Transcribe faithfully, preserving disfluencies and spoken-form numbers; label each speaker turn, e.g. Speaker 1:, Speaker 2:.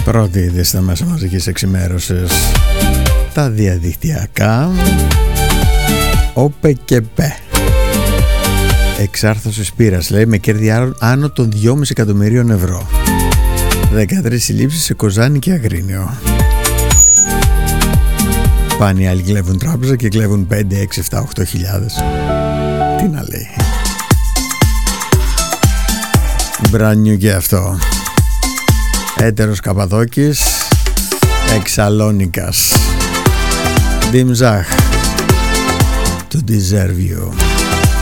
Speaker 1: Πρώτη είδη στα μέσα μαζικής εξημέρωσης, τα διαδικτυακά. Όπε και πε. Εξάρθρωση σπήρας, λέει, με κέρδη άνω των δυόμισι εκατομμυρίων ευρώ. δεκατρείς συλλήψεις σε Κοζάνη και Αγρίνιο. Πάνε οι άλλοι κλέβουν τράπεζα και κλέβουν πέντε, έξι, επτά, οκτώ χιλιάδες. Τι να λέει. Μπράνιου και αυτό. Έτερος Καπαδόκης, Εξαλόνικας. Ντιμζάχ. To deserve you.